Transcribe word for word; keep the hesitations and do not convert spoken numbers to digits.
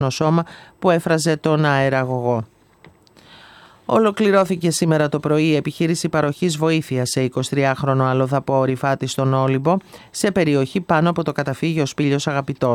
σώμα που έφραζε τον αεραγωγό. Ολοκληρώθηκε σήμερα το πρωί η επιχείρηση παροχής βοήθειας σε εικοσιτριάχρονο αλλοδαπό Ρηφάτη στον Όλυμπο, σε περιοχή πάνω από το καταφύγιο Σπήλιος Αγαπητός.